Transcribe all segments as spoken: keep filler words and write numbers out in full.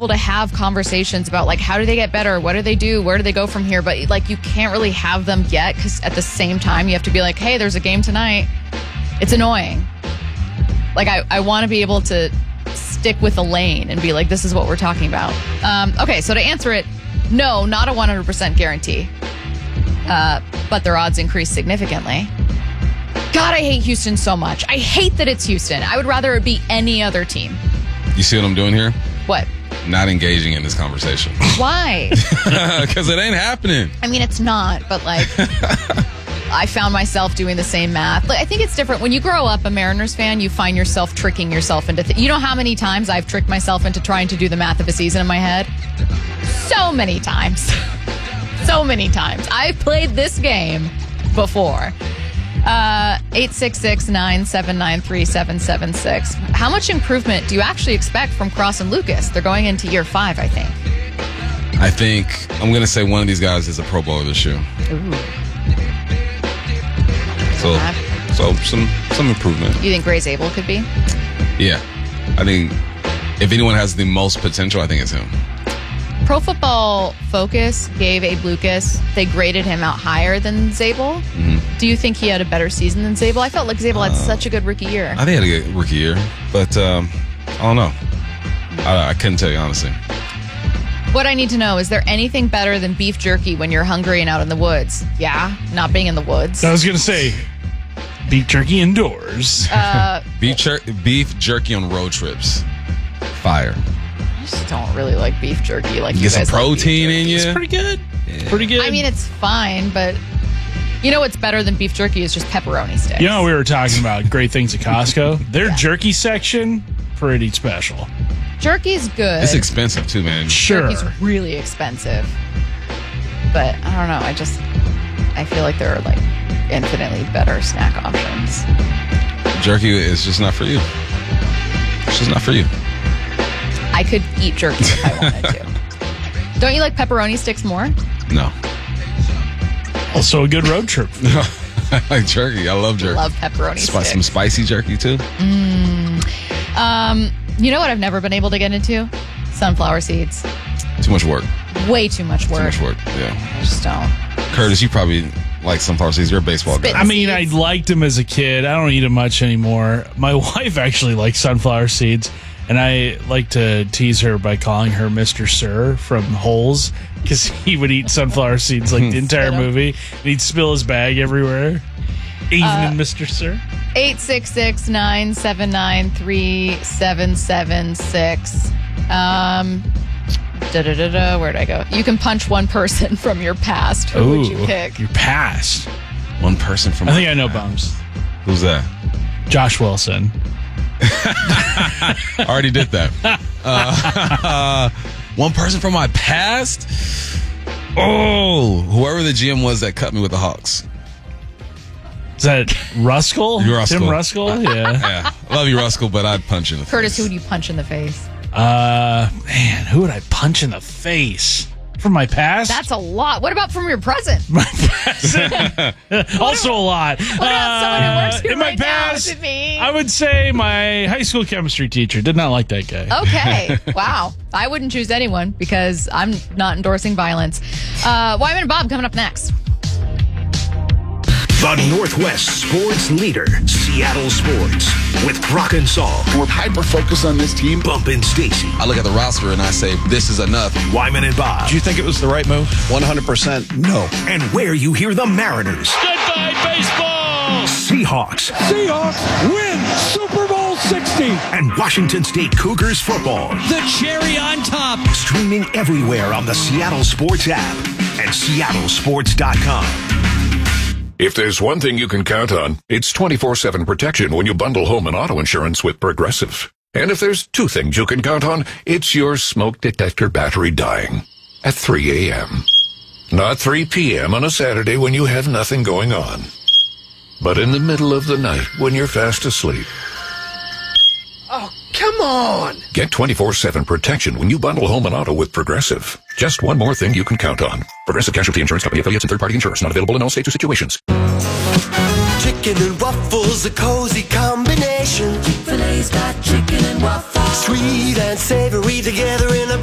able to have conversations about, like, how do they get better? What do they do? Where do they go from here? But, like, you can't really have them yet because at the same time, you have to be like, hey, there's a game tonight. It's annoying. Like, I, I want to be able to stick with a lane and be like, this is what we're talking about. Um, okay, so to answer it, no, not a one hundred percent guarantee. Uh, but their odds increase significantly. God, I hate Houston so much. I hate that it's Houston. I would rather it be any other team. You see what I'm doing here? What? Not engaging in this conversation. Why? Because it ain't happening. I mean, it's not, but like, I found myself doing the same math. Like, I think it's different. When you grow up a Mariners fan, you find yourself tricking yourself into th- You know how many times I've tricked myself into trying to do the math of a season in my head? So many times. So many times. I've played this game before. Uh, eight six six, nine seven nine, three seven seven six. How much improvement do you actually expect from Cross and Lucas? They're going into year five, I think. I think I'm going to say one of these guys is a Pro Bowler this year. Ooh. So, so some some improvement. You think Gray Zabel could be? Yeah. I think if anyone has the most potential, I think it's him. Pro Football Focus gave Abe Lucas, they graded him out higher than Zabel. Mm-hmm. Do you think he had a better season than Zabel? I felt like Zabel had uh, such a good rookie year. I think he had a good rookie year, but um, I don't know. I, I couldn't tell you, honestly. What I need to know, is there anything better than beef jerky when you're hungry and out in the woods? Yeah, not being in the woods. I was going to say, beef jerky indoors. Uh, beef, jer- beef jerky on road trips. Fire. I just don't really like beef jerky. Like, you get guys some protein like in you. It's pretty good. Yeah. Pretty good. I mean, it's fine, but you know what's better than beef jerky is just pepperoni sticks. You know, we were talking about great things at Costco. Their yeah. jerky section, pretty special. Jerky's good. It's expensive too, man. Sure. Jerky's really expensive. But I don't know. I just, I feel like there are like infinitely better snack options. Jerky is just not for you. It's just not for you. I could eat jerky if I wanted to. Don't you like pepperoni sticks more? No. Also a good road trip. I like jerky. I love jerky. Love pepperoni Sp- sticks. Some spicy jerky too. Mm. Um, you know what I've never been able to get into? Sunflower seeds. Too much work. Way too much work. Too much work, yeah. I just don't. Curtis, you probably like sunflower seeds. You're a baseball guy. I mean, I liked them as a kid. I don't eat them much anymore. My wife actually likes sunflower seeds. And I like to tease her by calling her Mister Sir from Holes, because he would eat sunflower seeds like the entire movie. And he'd spill his bag everywhere. Evening, uh, Mister Sir. eight six six, nine seven nine, three seven seven six. Um, da, da, da, da, where'd I go? You can punch one person from your past. Who Ooh, would you pick? Your past. One person from I think I know past. Bums. Who's that? Josh Wilson. I already did that. Uh, uh, one person from my past? Oh, whoever the G M was that cut me with the Hawks. Is that Ruskell? Ruskell. Tim Ruskell? Yeah. Yeah. I love you, Ruskell, but I'd punch you in the Curtis, face. who would you punch in the face? Uh, man, who would I punch in the face? From my past? That's a lot. What about from your present? My present. Also a lot. What about someone who works here in my right past, now? Is it me? I would say my high school chemistry teacher. Did not like that guy. Okay. Wow. I wouldn't choose anyone because I'm not endorsing violence. Uh, Wyman and Bob coming up next. The Northwest sports leader, Seattle Sports, with Brock and Saul. We're hyper-focused on this team. Bump and Stacy. I look at the roster and I say, this is enough. Wyman and Bob. Do you think it was the right move? one hundred percent no. And where you hear the Mariners. Goodbye, baseball! Seahawks. Seahawks win Super Bowl sixty. And Washington State Cougars football. The cherry on top. Streaming everywhere on the Seattle Sports app and seattle sports dot com. If there's one thing you can count on, it's twenty-four seven protection when you bundle home and auto insurance with Progressive. And if there's two things you can count on, it's your smoke detector battery dying at three a.m. Not three p.m. on a Saturday when you have nothing going on, but in the middle of the night when you're fast asleep. Oh, come on! Get twenty-four seven protection when you bundle home and auto with Progressive. Just one more thing you can count on. Progressive Casualty Insurance Company affiliates and third-party insurers. Not available in all states or situations. Chicken and waffles, a cozy combination. Chick-fil-A's got chicken and waffles. Sweet and savory together in a brand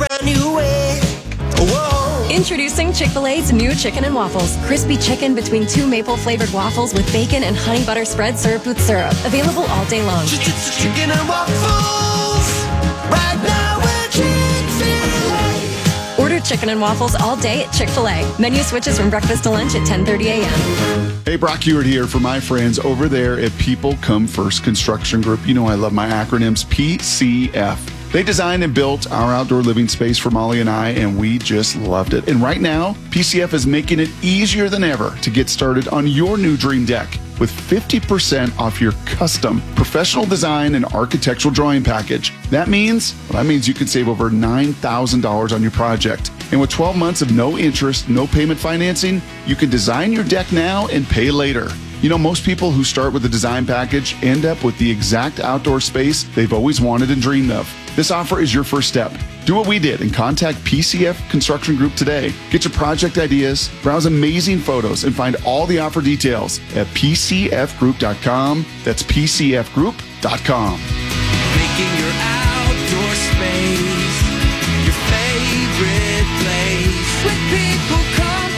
do it. Whoa. Introducing Chick-fil-A's new Chicken and Waffles. Crispy chicken between two maple-flavored waffles with bacon and honey butter spread served with syrup. Available all day long. Chicken and waffles. Right now we're Chick-fil-A. Order Chicken and Waffles all day at Chick-fil-A. Menu switches from breakfast to lunch at ten thirty a.m. Hey, Brock Hewitt here for my friends over there at People Come First Construction Group. You know I love my acronyms, P C F. They designed and built our outdoor living space for Molly and I, and we just loved it. And right now, P C F is making it easier than ever to get started on your new dream deck with fifty percent off your custom professional design and architectural drawing package. That means, well, that means you can save over nine thousand dollars on your project. And with twelve months of no interest, no payment financing, you can design your deck now and pay later. You know, most people who start with a design package end up with the exact outdoor space they've always wanted and dreamed of. This offer is your first step. Do what we did and contact P C F Construction Group today. Get your project ideas, browse amazing photos, and find all the offer details at p c f group dot com. That's p c f group dot com. Making your outdoor space your favorite place. With People Come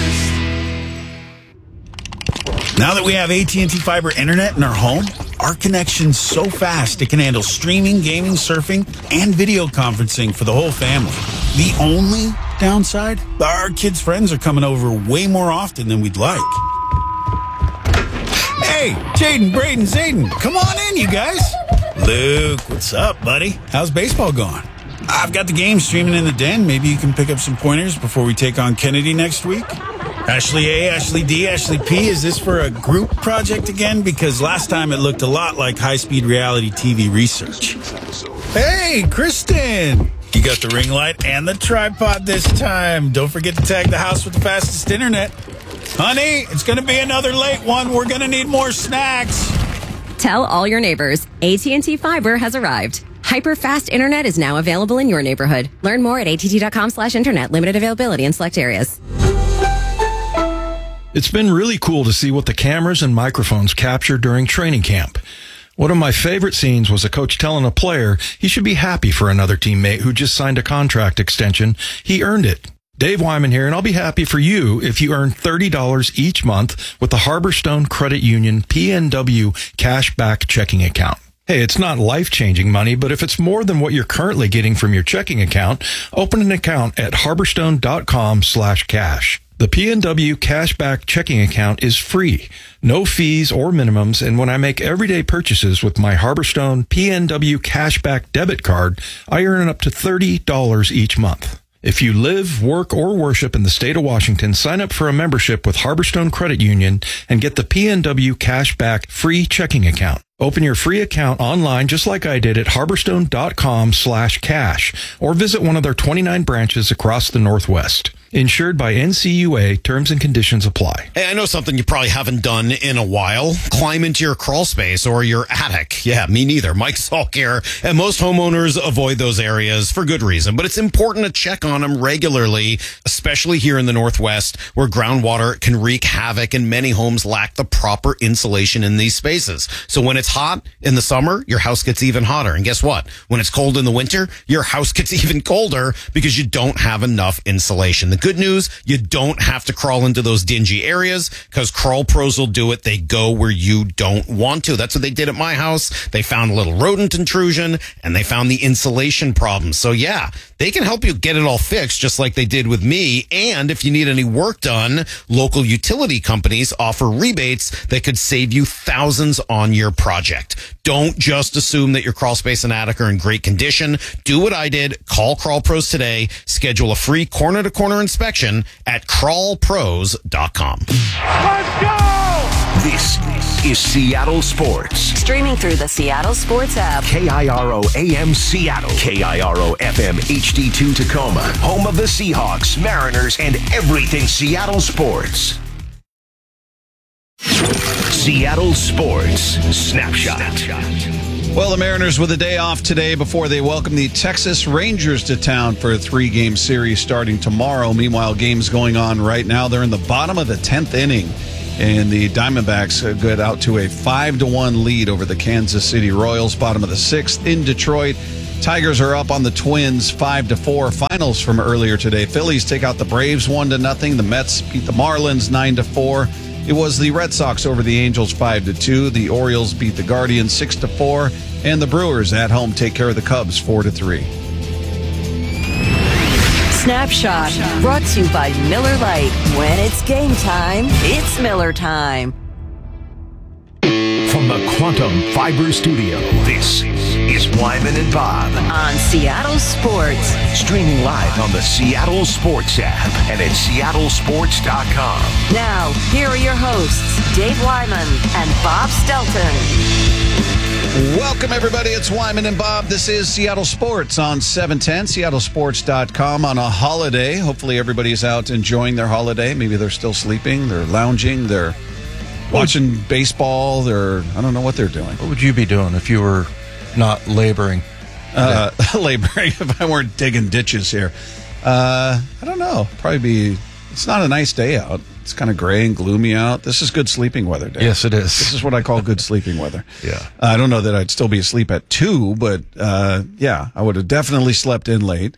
First. Now that we have A T and T Fiber Internet in our home, our connection's so fast it can handle streaming, gaming, surfing, and video conferencing for the whole family. The only downside? Our kids' friends are coming over way more often than we'd like. Hey, Jaden, Braden, Zayden, come on in, you guys. Luke, what's up, buddy? How's baseball going? I've got the game streaming in the den. Maybe you can pick up some pointers before we take on Kennedy next week. Ashley A, Ashley D, Ashley P, is this for a group project again? Because last time it looked a lot like high-speed reality T V research. Hey, Kristen! You got the ring light and the tripod this time. Don't forget to tag the house with the fastest internet. Honey, it's going to be another late one. We're going to need more snacks. Tell all your neighbors, A T and T Fiber has arrived. Hyper-fast internet is now available in your neighborhood. Learn more at att.com slash internet. Limited availability in select areas. It's been really cool to see what the cameras and microphones captured during training camp. One of my favorite scenes was a coach telling a player he should be happy for another teammate who just signed a contract extension. He earned it. Dave Wyman here, and I'll be happy for you if you earn thirty dollars each month with the Harborstone Credit Union P N W Cashback Checking Account. Hey, it's not life-changing money, but if it's more than what you're currently getting from your checking account, open an account at harborstone.com slash cash. The P N W Cashback Checking Account is free, no fees or minimums, and when I make everyday purchases with my Harborstone P N W Cashback debit card, I earn up to thirty dollars each month. If you live, work, or worship in the state of Washington, sign up for a membership with Harborstone Credit Union and get the P N W Cashback free checking account. Open your free account online just like I did at harborstone.com slash cash or visit one of their twenty-nine branches across the Northwest. Insured by N C U A. Terms and conditions apply. Hey, I know something you probably haven't done in a while. Climb into your crawl space or your attic. Yeah, me neither. Mike Salk here. And most homeowners avoid those areas for good reason. But it's important to check on them regularly, especially here in the Northwest, where groundwater can wreak havoc and many homes lack the proper insulation in these spaces. So when it's hot in the summer, your house gets even hotter. And guess what? When it's cold in the winter, your house gets even colder because you don't have enough insulation. The good news, you don't have to crawl into those dingy areas because Crawl Pros will do it. They go where you don't want to. That's what they did at my house. They found a little rodent intrusion and they found the insulation problem. So yeah, they can help you get it all fixed just like they did with me. And if you need any work done, local utility companies offer rebates that could save you thousands on your project. Don't just assume that your crawl space and attic are in great condition. Do what I did. Call Crawl Pros today. Schedule a free corner-to-corner inspection at crawl pros dot com. Let's go! This is Seattle Sports. Streaming through the Seattle Sports app. K I R O A M Seattle. K I R O F M H D two Tacoma. Home of the Seahawks, Mariners, and everything Seattle sports. Seattle Sports Snapshot. Well, the Mariners with a day off today before they welcome the Texas Rangers to town for a three-game series starting tomorrow. Meanwhile, games going on right now. They're in the bottom of the tenth inning, and the Diamondbacks get out to a five to one lead over the Kansas City Royals. Bottom of the sixth in Detroit. Tigers are up on the Twins five to four. Finals from earlier today. Phillies take out the Braves one to nothing. The Mets beat the Marlins nine to four. It was the Red Sox over the Angels five to two. The Orioles beat the Guardians six to four. And the Brewers at home take care of the Cubs four to three. Snapshot brought to you by Miller Lite. When it's game time, it's Miller time. From the Quantum Fiber Studio, this is Wyman and Bob on Seattle Sports. Streaming live on the Seattle Sports app and at seattle sports dot com. Now, here are your hosts, Dave Wyman and Bob Stelton. Welcome, everybody. It's Wyman and Bob. This is Seattle Sports on seven ten, seattle sports dot com on a holiday. Hopefully everybody's out enjoying their holiday. Maybe they're still sleeping, they're lounging, they're watching baseball, they're, I don't know what they're doing. What would you be doing if you were not laboring? Uh, laboring, if I weren't digging ditches here. Uh, I don't know. Probably be, it's not a nice day out. It's kind of gray and gloomy out. This is good sleeping weather day. Yes, it is. This is what I call good sleeping weather. Yeah. I don't know that I'd still be asleep at two, but uh, yeah, I would have definitely slept in late.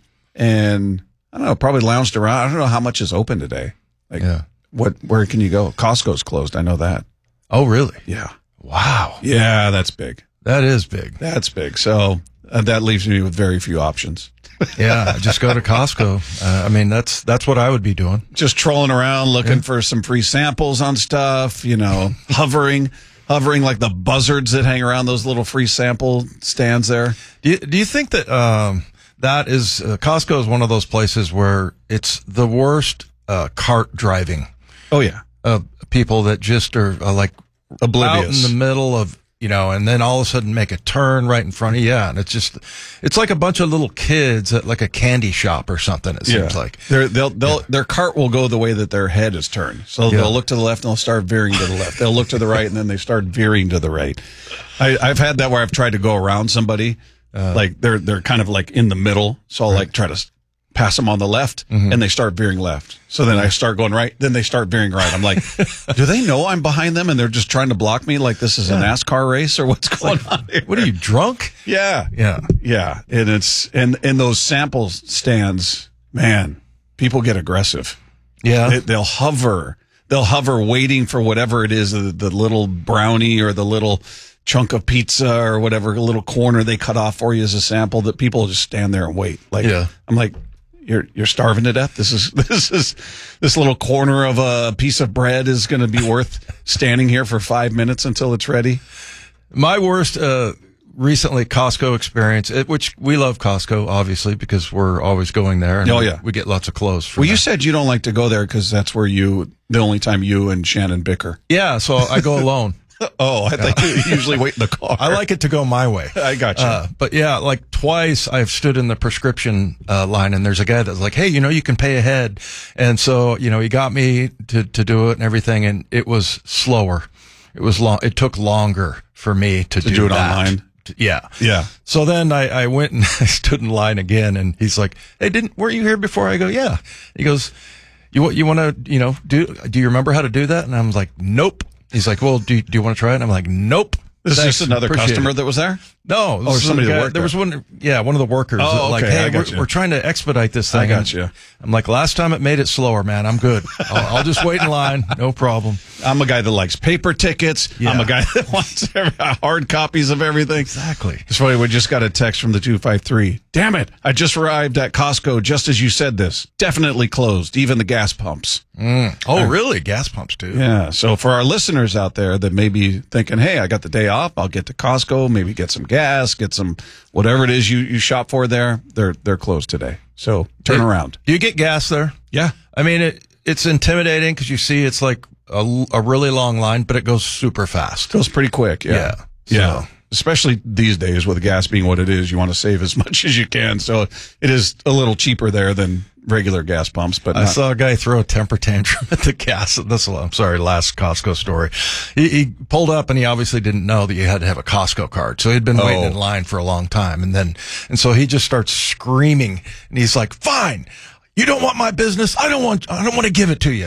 And I don't know, probably lounged around. I don't know how much is open today. Like, yeah. What? Where can you go? Costco's closed. I know that. Oh, really? Yeah. Wow. Yeah, that's big. That is big. That's big. So uh, that leaves me with very few options. Yeah, just go to Costco. Uh, I mean, that's that's what I would be doing. Just trolling around looking yeah. for some free samples on stuff, you know, hovering, hovering like the buzzards that hang around those little free sample stands there. Do you, do you think that um, that is, uh, Costco is one of those places where it's the worst uh, cart driving? Oh, yeah. Uh, people that just are uh, like oblivious out in the middle of, you know, and then all of a sudden make a turn right in front of you. Yeah. And it's just, it's like a bunch of little kids at like a candy shop or something. It seems yeah. like They're, they'll, they'll, yeah. their cart will go the way that their head is turned. So yeah. they'll look to the left and they'll start veering to the left. They'll look to the right and then they start veering to the right. I, I've had that where I've tried to go around somebody. Uh, like they're, they're kind of like in the middle. So I'll right. like try to pass them on the left mm-hmm. and they start veering left. So then I start going right. Then they start veering right. I'm like, do they know I'm behind them and they're just trying to block me like this is yeah. a NASCAR race or what's going like, on here? What are you, drunk? Yeah. Yeah. Yeah. And it's, and in those sample stands, man, people get aggressive. Yeah. They, they'll hover. They'll hover waiting for whatever it is, the, the little brownie or the little chunk of pizza or whatever, a little corner they cut off for you as a sample that people just stand there and wait. Like, yeah. I'm like, You're you're starving to death. This is this is this little corner of a piece of bread is going to be worth standing here for five minutes until it's ready. My worst uh, recently Costco experience, it, which we love Costco obviously because we're always going there. And oh we, yeah, we get lots of clothes. From well, there. you said you don't like to go there because that's where you the only time you and Shannon bicker. Yeah, so I go alone. Oh, I thought you usually wait in the car. I like it to go my way. I got you. Uh, but yeah, like twice I've stood in the prescription uh, line and there's a guy that's like, hey, you know, you can pay ahead. And so, you know, he got me to, to do it and everything. And it was slower. It was long. It took longer for me to, to do, do it that. online. Yeah. Yeah. So then I, I went and I stood in line again and he's like, hey, didn't, weren't you here before? I go, yeah. He goes, you, you want to, you know, do, do you remember how to do that? And I was like, nope. He's like, well, do you, do you want to try it? And I'm like, nope. Is this another Appreciate customer it. that was there? No. Or somebody guy, that worked there. there? was one, yeah, one of the workers. Oh, that like, okay, hey, I got we're, you. we're trying to expedite this thing. I got you. I'm like, last time it made it slower, man. I'm good. I'll, I'll just wait in line. No problem. I'm a guy that likes paper tickets. Yeah. I'm a guy that wants hard copies of everything. Exactly. It's funny. We just got a text from the two five three. Damn it. I just arrived at Costco just as you said this. Definitely closed. Even the gas pumps. Mm. Oh, really? Gas pumps too. Yeah. So for our listeners out there that may be thinking, hey, I got the day off. I'll get to Costco, maybe get some gas, get some whatever it is you, you shop for there. They're, they're closed today. So turn Hey, around. Do you get gas there? Yeah. I mean, it, it's intimidating because you see it's like a, a really long line, but it goes super fast. Goes pretty quick. Yeah. Yeah. Yeah. So- Especially these days with gas being what it is, you want to save as much as you can. So it is a little cheaper there than regular gas pumps. But I not- saw a guy throw a temper tantrum at the gas. This, I'm sorry, last Costco story. He, he pulled up and he obviously didn't know that you had to have a Costco card. So he'd been Oh. waiting in line for a long time. And then, and so he just starts screaming and he's like, fine, you don't want my business. I don't want, I don't want to give it to you.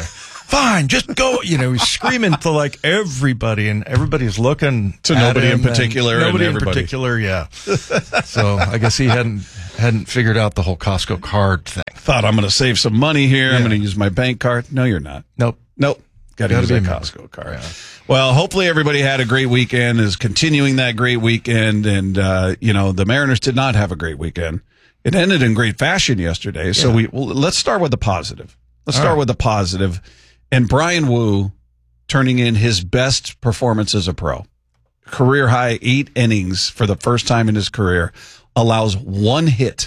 fine, just go. You know, he's screaming to like everybody, and everybody's looking to at nobody him, in particular. and nobody and in particular, yeah. So I guess he hadn't hadn't figured out the whole Costco card thing. Thought I'm going to save some money here. Yeah. I'm going to use my bank card. No, you're not. Nope. Nope. Got to use be a a Costco card. Yeah. Well, hopefully everybody had a great weekend, is continuing that great weekend. And, uh, you know, the Mariners did not have a great weekend. It ended in great fashion yesterday. So Yeah. we well, let's start with the positive. Let's All start right. with the positive. And Brian Wu turning in his best performance as a pro. Career high eight innings for the first time in his career. Allows one hit.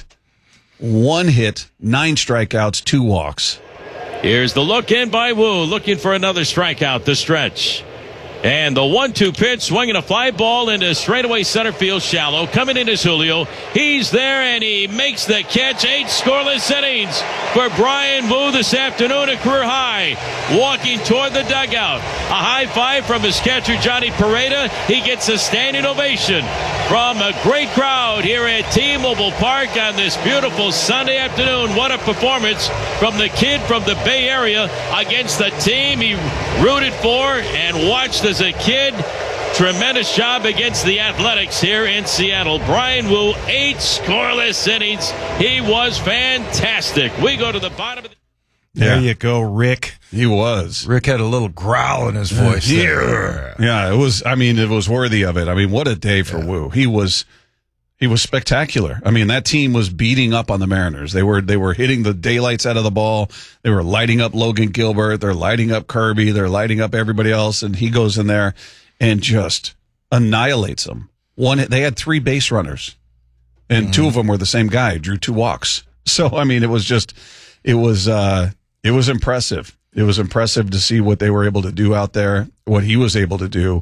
One hit, nine strikeouts, two walks. Here's the look in by Wu, looking for another strikeout, the stretch. And the one two pitch, swinging a fly ball into straightaway center field shallow. Coming in is Julio. He's there, and he makes the catch. Eight scoreless innings for Brian Wu this afternoon, a career high. Walking toward the dugout. A high five from his catcher, Johnny Pareda. He gets a standing ovation from a great crowd here at T-Mobile Park on this beautiful Sunday afternoon. What a performance from the kid from the Bay Area against the team he rooted for and watched as a kid. Tremendous job against the Athletics here in Seattle. Brian Wu, eight scoreless innings. He was fantastic. We go to the bottom of the... There Yeah. you go, Rick. He was. Rick had a little growl in his voice. Yeah. there. Yeah, it was, I mean, it was worthy of it. I mean, what a day for Wu. He was, he was spectacular. I mean, that team was beating up on the Mariners. They were, they were hitting the daylights out of the ball. They were lighting up Logan Gilbert. They're lighting up Kirby. They're lighting up everybody else. And he goes in there and just annihilates them. One, they had three base runners, and mm-hmm. two of them were the same guy, drew two walks. So, I mean, it was just, it was, uh, it was impressive. It was impressive to see what they were able to do out there, what he was able to do.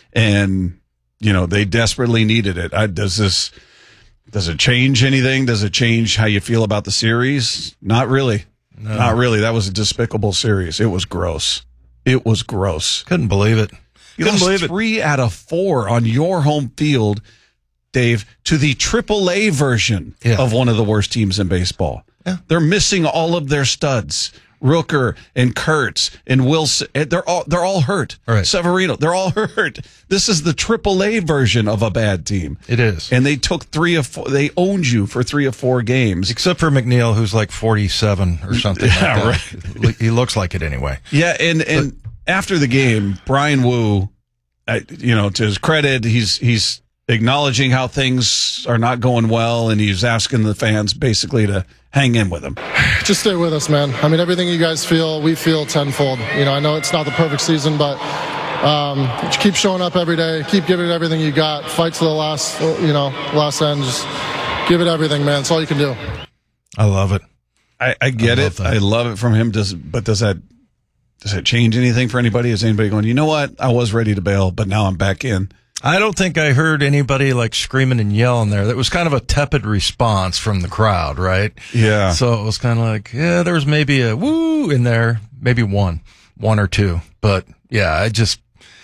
And, you know, they desperately needed it. I, does this, does it change anything? Does it change how you feel about the series? Not really. No. Not really. That was a despicable series. It was gross. It was gross. Couldn't believe it. You Couldn't lost believe it. three out of four on your home field, Dave, to the triple A version Yeah. of one of the worst teams in baseball. Yeah. They're missing all of their studs. Rooker and Kurtz and Wilson, they're all they're all hurt. Right. Severino, they're all hurt. This is the triple A version of a bad team. It is. And they took three of four, they owned you for three of four games. Except for McNeil, who's like forty-seven or something Yeah, like that. He looks like it anyway. Yeah, and, and after the game, Brian Wu, uh, you know, to his credit, he's he's acknowledging how things are not going well, and he's asking the fans basically to hang in with him. Just stay with us, man. I mean, everything you guys feel, we feel tenfold. You know, I know it's not the perfect season, but um, just keep showing up every day. Keep giving it everything you got. Fight to the last, you know, last end. Just give it everything, man. It's all you can do. I love it. I, I get I it. love that. I love it from him. Does but does that does that change anything for anybody? Is anybody going, you know what? I was ready to bail, but now I'm back in. I don't think I heard anybody like screaming and yelling there. That was kind of a tepid response from the crowd, right? Yeah. So it was kind of like, yeah, there was maybe a woo in there, maybe one, one or two. But yeah, I just,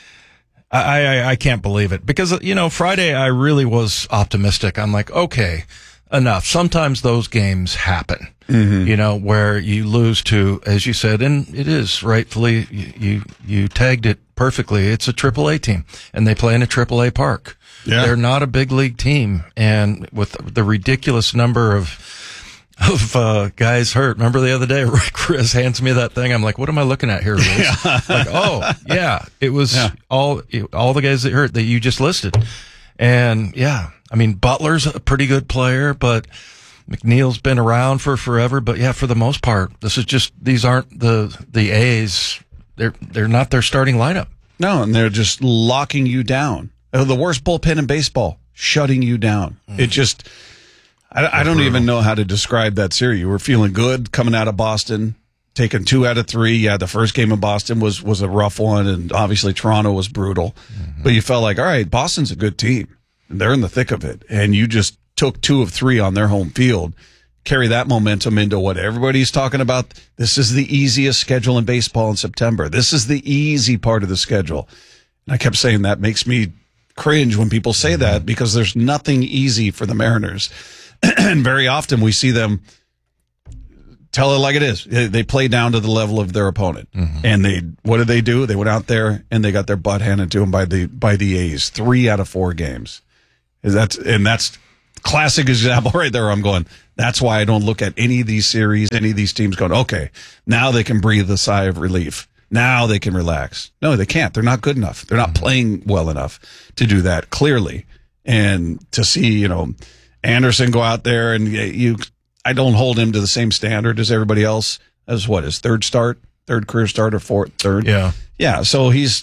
I, I, I can't believe it because, you know, Friday I really was optimistic. I'm like, okay, enough. Sometimes those games happen, mm-hmm. you know, where you lose to, as you said, and it is rightfully, you, you, you tagged it perfectly. It's a triple A team and they play in a triple A park. Yeah. They're not a big league team. And with the ridiculous number of, of, uh, guys hurt. Remember the other day, Chris hands me that thing. I'm like, what am I looking at here, Liz? Yeah. Like, oh yeah, it was yeah. all, all the guys that hurt that you just listed. And yeah, I mean, Butler's a pretty good player, but McNeil's been around for forever. But yeah, for the most part, this is just, these aren't the, the A's. They're, they're not their starting lineup. No, and they're just locking you down. They're the worst bullpen in baseball, shutting you down. Mm. It just, I, I don't even know how to describe that series. You were feeling good coming out of Boston, taking two out of three. Yeah, the first game in Boston was, was a rough one, and obviously Toronto was brutal. Mm-hmm. But you felt like, all right, Boston's a good team. They're in the thick of it. And you just took two of three on their home field. Carry that momentum into what everybody's talking about. This is the easiest schedule in baseball in September. This is the easy part of the schedule. And I kept saying that makes me cringe when people say that because there's nothing easy for the Mariners. And very often we see them tell it like it is. They, they play down to the level of their opponent. Mm-hmm. And they, what did they do? They went out there and they got their butt handed to them by the, by the A's. Three out of four games. Is that's, and that's classic example right there. I'm going, that's why I don't look at any of these series, any of these teams going, okay, now they can breathe a sigh of relief. Now they can relax. No, they can't. They're not good enough. They're not playing well enough to do that, clearly. And to see, you know, Anderson go out there and you, I don't hold him to the same standard as everybody else. As what, his third start, third career start or fourth, third? Yeah. Yeah. So he's,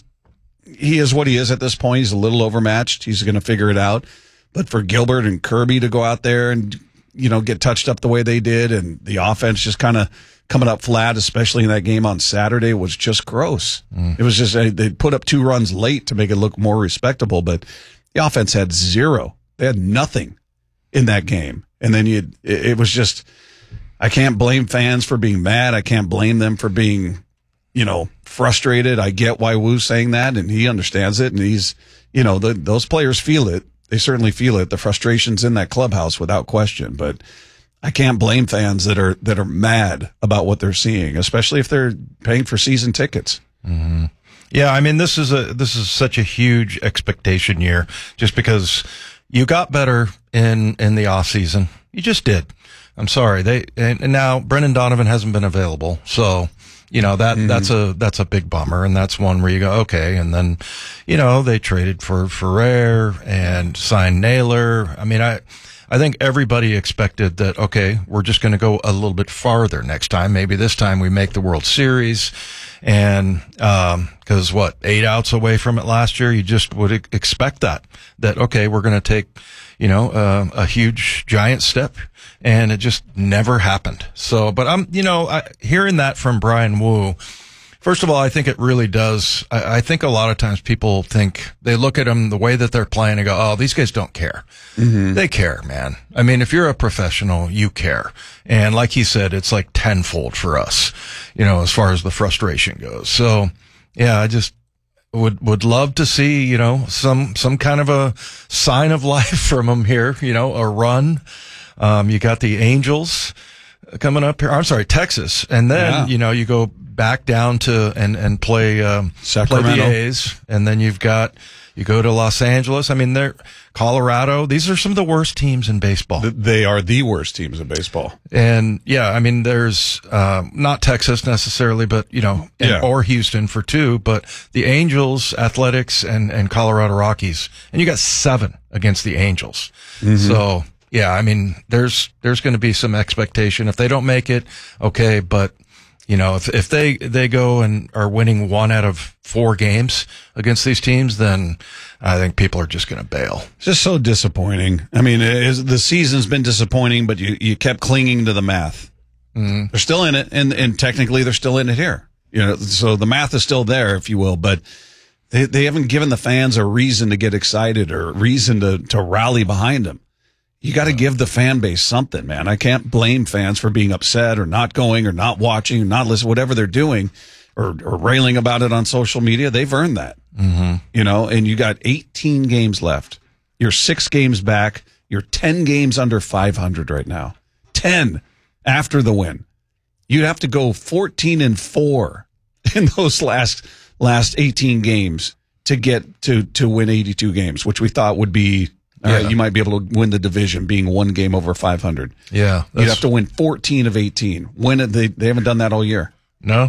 he is what he is at this point. He's a little overmatched. He's going to figure it out. But for Gilbert and Kirby to go out there and, you know, get touched up the way they did and the offense just kind of coming up flat, especially in that game on Saturday, was just gross. Mm. It was just, they put up two runs late to make it look more respectable, but the offense had zero. They had nothing in that game. And then you, it was just, I can't blame fans for being mad. I can't blame them for being, you know, frustrated. I get why Wu's saying that, and he understands it. And he's, you know, the, those players feel it. They certainly feel it. The frustration's in that clubhouse without question, but I can't blame fans that are, that are mad about what they're seeing, especially if they're paying for season tickets. Mm-hmm. Yeah. I mean, this is a, this is such a huge expectation year just because you got better in, in the off season. You just did. I'm sorry. They, and, and now Brendan Donovan hasn't been available. So, you know, that, mm-hmm. that's a, that's a big bummer. And that's one where you go, okay. And then, you know, they traded for Ferrer and signed Naylor. I mean, I, I think everybody expected that, okay, we're just going to go a little bit farther next time. Maybe this time we make the World Series. And, um, cause what, eight outs away from it last year, you just would expect that, that, okay, we're going to take, you know, uh, a huge giant step, and it just never happened. So, but I'm, you know, I, hearing that from Brian Wu, first of all, I think it really does. I, I think a lot of times people think, they look at them the way that they're playing and go, oh, these guys don't care. Mm-hmm. They care, man. I mean, if you're a professional, you care. And like he said, it's like tenfold for us, you know, as far as the frustration goes. So, yeah, I just would, would love to see, you know, some, some kind of a sign of life from them here, you know, a run. Um, you got the Angels coming up here. I'm sorry, Texas. And then, yeah. you know, you go back down to and, and play, um, Sacramento. play the A's. And then you've got, you go to Los Angeles. I mean, they're Colorado. These are some of the worst teams in baseball. They are the worst teams in baseball. And yeah, I mean, there's, um, not Texas necessarily, but you know, and, yeah. or Houston for two, but the Angels, Athletics, and, and Colorado Rockies. And you got seven against the Angels. Mm-hmm. So, yeah, I mean, there's, there's going to be some expectation. If they don't make it, okay, but, you know, if, if they, they go and are winning one out of four games against these teams, then I think people are just going to bail. It's just so disappointing. I mean, it is, the season's been disappointing, but you, you kept clinging to the math. Mm-hmm. They're still in it, and, and technically they're still in it here. You know, so the math is still there, if you will, but they, they haven't given the fans a reason to get excited or a reason to, to rally behind them. You got to give the fan base something, man. I can't blame fans for being upset or not going or not watching or not listening, whatever they're doing or, or railing about it on social media. They've earned that, mm-hmm. you know, and you got eighteen games left. You're six games back. You're ten games under five hundred right now. ten after the win. You'd have to go fourteen and four in those last, last eighteen games to get to, to win eighty-two games, which we thought would be, all yeah. right, you might be able to win the division being one game over five hundred. Yeah. You'd have to win fourteen of eighteen. Win it. They, they haven't done that all year. No.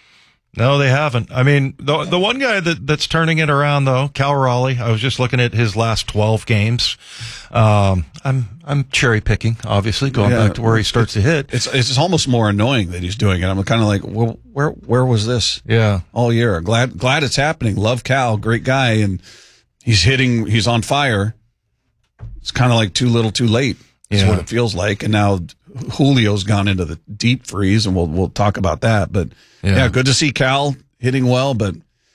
No, they haven't. I mean, the the one guy that, that's turning it around, though, Cal Raleigh, I was just looking at his last twelve games. Um, I'm I'm cherry picking, obviously, going yeah. back to where he starts to hit. It's it's almost more annoying that he's doing it. I'm kind of like, well, where where was this? Yeah, all year. Glad glad it's happening. Love Cal, great guy, and he's hitting. He's on fire. It's kind of like too little, too late. Is yeah. what it feels like. And now Julio's gone into the deep freeze, and we'll we'll talk about that. But yeah, yeah good to see Cal hitting well. But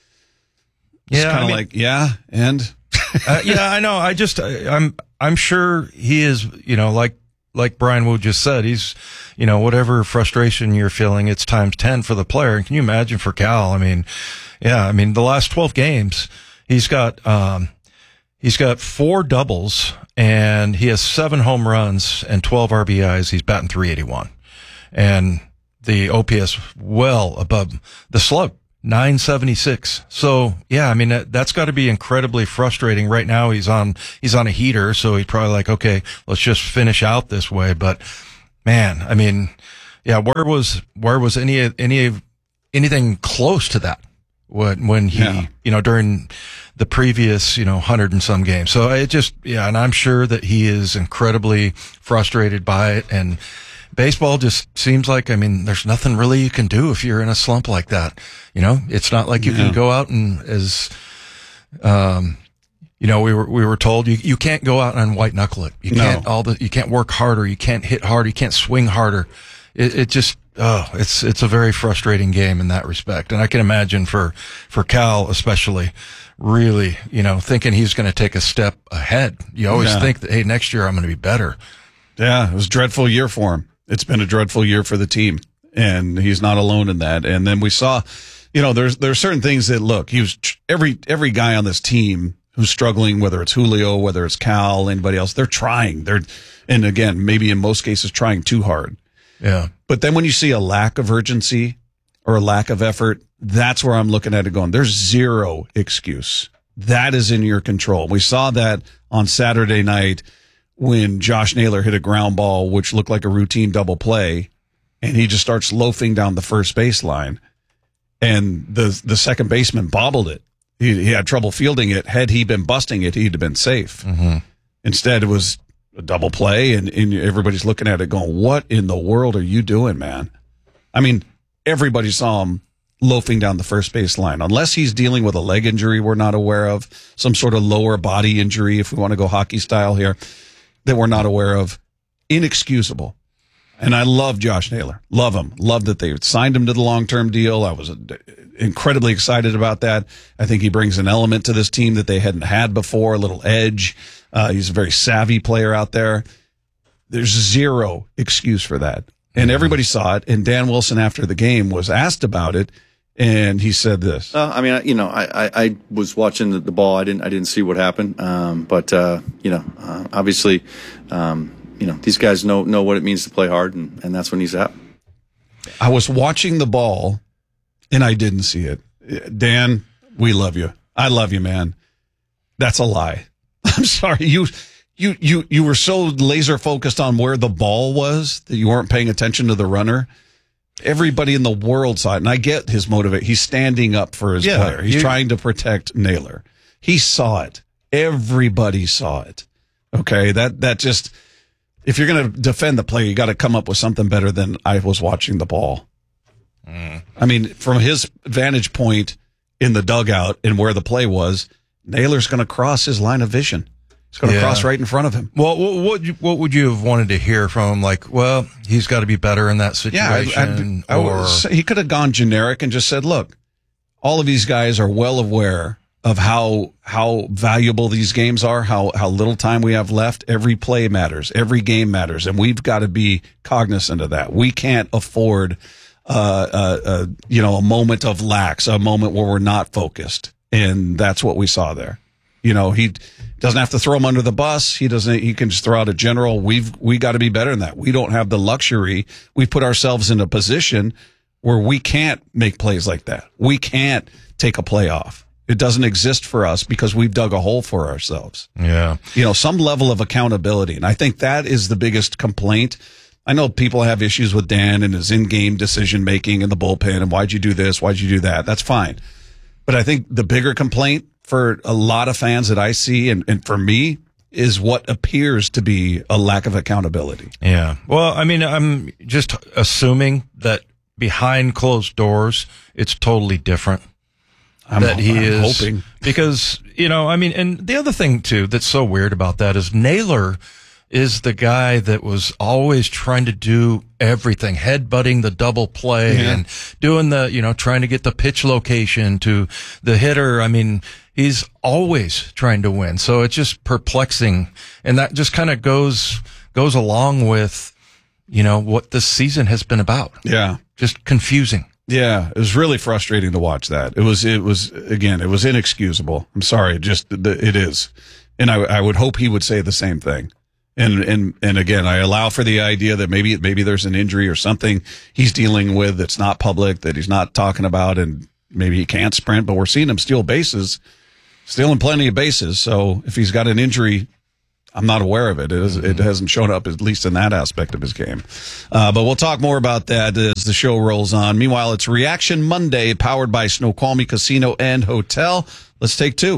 it's yeah, kind of like yeah, and uh, yeah, I know. I just I'm I'm sure he is. You know, like like Brian Wu just said, he's you know whatever frustration you're feeling, it's times ten for the player. And can you imagine for Cal? I mean, yeah, I mean the last twelve games, he's got um he's got four doubles. And he has seven home runs and twelve R B Is. He's batting three eighty-one. and the O P S well above the slug, nine seventy-six. So yeah, I mean, that, that's got to be incredibly frustrating. Right now he's on, he's on a heater. So he's probably like, okay, let's just finish out this way. But man, I mean, yeah, where was, where was any, any, anything close to that when, when he, yeah. you know, during the previous, you know, hundred and some games. So it just, yeah. And I'm sure that he is incredibly frustrated by it. And baseball just seems like, I mean, there's nothing really you can do if you're in a slump like that. You know, it's not like you yeah. can go out and as, um, you know, we were, we were told you, you can't go out and white knuckle it. You no. can't all the, you can't work harder. You can't hit harder. You can't swing harder. It, it just, oh, it's, it's a very frustrating game in that respect. And I can imagine for, for Cal, especially, really, you know, thinking he's going to take a step ahead. You always yeah. think that, hey, next year I'm going to be better. Yeah. It was a dreadful year for him. It's been a dreadful year for the team, and he's not alone in that. And then we saw, you know, there's, there's certain things that look, he was every, every guy on this team who's struggling, whether it's Julio, whether it's Cal, anybody else, they're trying. They're, and again, maybe in most cases trying too hard. Yeah. But then when you see a lack of urgency or a lack of effort, that's where I'm looking at it going, there's zero excuse. That is in your control. We saw that on Saturday night when Josh Naylor hit a ground ball, which looked like a routine double play, and he just starts loafing down the first baseline, and the the second baseman bobbled it. He, he had trouble fielding it. Had he been busting it, he'd have been safe. Mm-hmm. Instead, it was a double play, and, and everybody's looking at it going, what in the world are you doing, man? I mean, everybody saw him loafing down the first baseline. Unless he's dealing with a leg injury we're not aware of, some sort of lower body injury, if we want to go hockey style here, that we're not aware of. Inexcusable. And I love Josh Naylor. Love him. Love that they signed him to the long-term deal. I was incredibly excited about that. I think he brings an element to this team that they hadn't had before, a little edge. Uh, he's a very savvy player out there. There's zero excuse for that. And everybody saw it. And Dan Wilson, after the game, was asked about it. And he said this. Uh, I mean, you know, I, I, I was watching the, the ball. I didn't, I didn't see what happened. Um, but, uh, you know, uh, obviously, um, you know, these guys know, know what it means to play hard, and, and that's what needs to happen. I was watching the ball and I didn't see it. Dan, we love you. I love you, man. That's a lie. I'm sorry. You, you, you, you were so laser focused on where the ball was that you weren't paying attention to the runner. Everybody in the world saw it, and I get his motivation. He's standing up for his yeah, player. He's you, trying to protect Naylor. He saw it. Everybody saw it. Okay, that that just, if you're going to defend the player, you got to come up with something better than I was watching the ball. Mm. I mean, from his vantage point in the dugout and where the play was, Naylor's going to cross his line of vision. It's going to yeah. cross right in front of him. Well, what what, you, what would you have wanted to hear from him? Like, well, he's got to be better in that situation. Yeah, I, I, I was, he could have gone generic and just said, "Look, all of these guys are well aware of how how valuable these games are, how how little time we have left. Every play matters, every game matters, and we've got to be cognizant of that. We can't afford, uh, uh, uh, you know, a moment of lax, a moment where we're not focused, and that's what we saw there. You know, he doesn't have to throw him under the bus. He doesn't. He can just throw out a general. We've we got to be better than that. We don't have the luxury. We put ourselves in a position where we can't make plays like that. We can't take a play off. It doesn't exist for us because we've dug a hole for ourselves. Yeah. You know, some level of accountability. And I think that is the biggest complaint. I know people have issues with Dan and his in-game decision making in the bullpen and why'd you do this? Why'd you do that? That's fine. But I think the bigger complaint for a lot of fans that I see, and, and for me, is what appears to be a lack of accountability. Yeah. Well, I mean, I'm just assuming that behind closed doors, it's totally different. I'm, that he I'm is hoping. Because, you know, I mean, and the other thing too that's so weird about that is Naylor is the guy that was always trying to do everything, headbutting the double play Yeah. and doing the, you know, trying to get the pitch location to the hitter. I mean, he's always trying to win. So it's just perplexing. And that just kind of goes, goes along with, you know, what this season has been about. Yeah. Just confusing. Yeah, it was really frustrating to watch that. It was, it was, again, it was inexcusable. I'm sorry, it just, it is. And I, I would hope he would say the same thing. And and and again, I allow for the idea that maybe maybe there's an injury or something he's dealing with that's not public, that he's not talking about, and maybe he can't sprint. But we're seeing him steal bases, stealing plenty of bases. So if he's got an injury, I'm not aware of it. It, is, it hasn't shown up, at least in that aspect of his game. Uh, but we'll talk more about that as the show rolls on. Meanwhile, it's Reaction Monday, powered by Snoqualmie Casino and Hotel. Let's take two.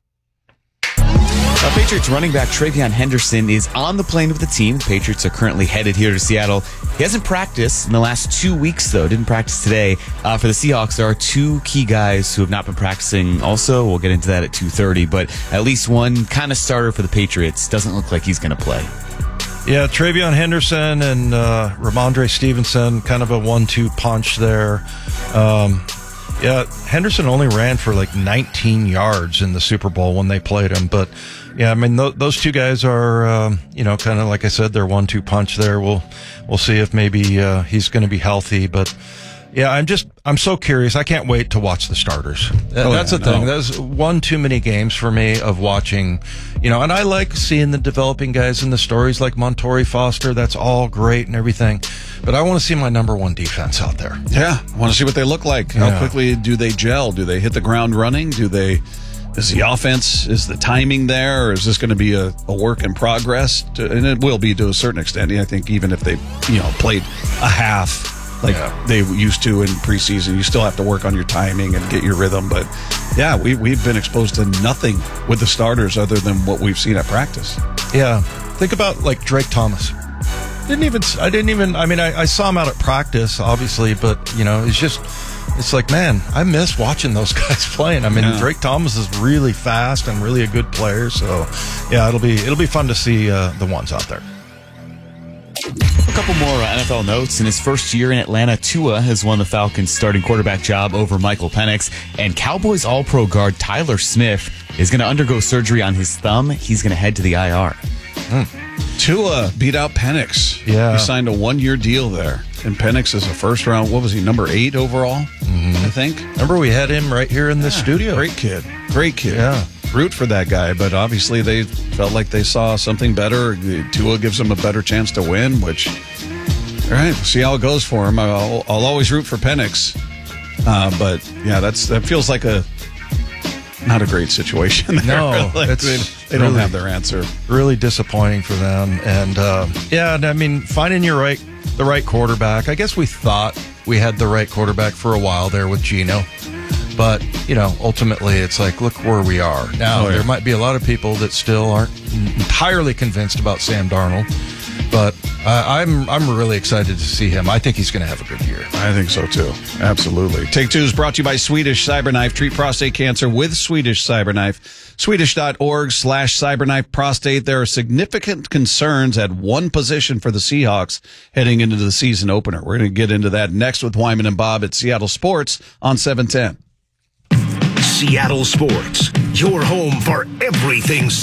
Uh, Patriots running back Travion Henderson is on the plane with the team. The Patriots are currently headed here to Seattle. He hasn't practiced in the last two weeks, though. Didn't practice today. Uh, for the Seahawks, there are two key guys who have not been practicing also. We'll get into that at two thirty, but at least one kind of starter for the Patriots. Doesn't look like he's going to play. Yeah, Travion Henderson and uh, Ramondre Stevenson, kind of a one two punch there. Um, yeah, Henderson only ran for like nineteen yards in the Super Bowl when they played him, but yeah, I mean, th- those two guys are, um, you know, kind of like I said, they're one two punch there. We'll we'll see if maybe uh, he's going to be healthy, but yeah, I'm just I'm so curious. I can't wait to watch the starters. Oh, That's yeah, the thing. no. That's one too many games for me of watching, you know, and I like seeing the developing guys in the stories like Montori Foster. That's all great and everything, but I want to see my number one defense out there. Yeah, I want to see what they look like. How Yeah. quickly do they gel? Do they hit the ground running? Do they? Is the offense, is the timing there, or is this going to be a, a work in progress? To, and it will be to a certain extent. I think even if they, you know, played a half like Yeah. they used to in preseason, you still have to work on your timing and get your rhythm. But yeah, we, we've been exposed to nothing with the starters other than what we've seen at practice. Yeah, think about like Drake Thomas. Didn't even I didn't even I mean I, I saw him out at practice, obviously, but you know it's just it's like, man, I miss watching those guys playing. I mean, Yeah. Drake Thomas is really fast and really a good player, so yeah, it'll be it'll be fun to see uh, the ones out there. A couple more uh, N F L notes. In his first year in Atlanta, Tua has won the Falcons' starting quarterback job over Michael Penix. And Cowboys All-Pro guard Tyler Smith is going to undergo surgery on his thumb. He's going to head to the I R. Tua beat out Penix. Yeah. He signed a one-year deal there. And Penix is a first-round, what was he, number eight overall, Mm-hmm. I think? Remember, we had him right here in the studio. Great kid. Great kid. Yeah. Root for that guy, but obviously they felt like they saw something better. Tua gives them a better chance to win, which, all right, we'll see how it goes for him. I'll, I'll always root for Penix. Uh, but, yeah, that's that feels like a not a great situation there. No, Like, it's they, they don't really- have their answer. Really disappointing for them. And uh, yeah, and I mean, finding your right, the right quarterback. I guess we thought we had the right quarterback for a while there with Geno, but you know, ultimately, it's like, look where we are now. Oh, yeah. There might be a lot of people that still aren't entirely convinced about Sam Darnold, but uh, I'm I'm really excited to see him. I think he's going to have a good year. I think so too. Absolutely. Take Two is brought to you by Swedish Cyberknife. Treat prostate cancer with Swedish Cyberknife. Swedish.org slash cyberknife prostate. There are significant concerns at one position for the Seahawks heading into the season opener. We're going to get into that next with Wyman and Bob at Seattle Sports on seven ten. Seattle Sports, your home for everything